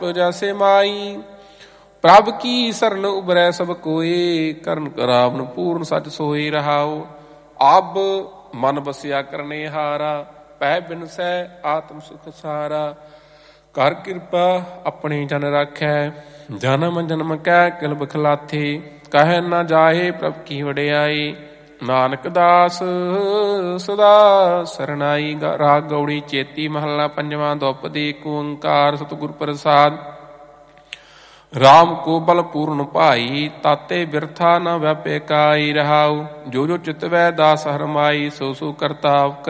ਜੈਸੇ ਮਾਈ ਪ੍ਰਭ ਕੀ ਸਰਨ ਉਬਰੈ ਸਭ ਕੋਏ ਕਰਨ ਕਰਾਵਨ ਪੂਰਨ ਸਚ ਸੋਈ ਰਹਾਉ। ਅਬ ਮਨ ਬਸਿਆ ਕਰਨੇ ਹਾਰਾ ਪੈ ਬਿਨਸੈ ਆਤਮ ਸੁਖ ਸਾਰਾ। ਕਰ ਕਿਰਪਾ ਆਪਣੇ ਜਨ ਰਾਖੈ ਜਨਮ ਜਨਮ ਕੈ ਕਿਲ ਬਖਲਾਥੇ। ਕਹਿ ਨਾ ਜਾਏ ਪ੍ਰਭ ਕੀ ਵਡਿਆਈ ਨਾਨਕ ਦਾਸ ਸਦਾ ਸਰਨਾਈ। ਰਾਗ ਗੌੜੀ ਚੇਤੀ ਮਹੱਲਾ ਪੰਜਵਾਂ। ਦੁਪਦੀ ਏਕ ਓੰਕਾਰ ਸਤਿਗੁਰ ਪ੍ਰਸਾਦ। ਰਾਮ ਕੋ ਬਲ ਪੂਰਨ ਭਾਈ ਤਾਤੇ ਬਿਰਥਾ ਨ ਵੈਪੈ ਕਾਈ ਰਹਾਉ। ਜੋ ਜੋ ਚਿਤਵੈ ਦਾਸ ਹਰਮਾਈ ਸੋ ਸੋ ਕਰਤਾਵ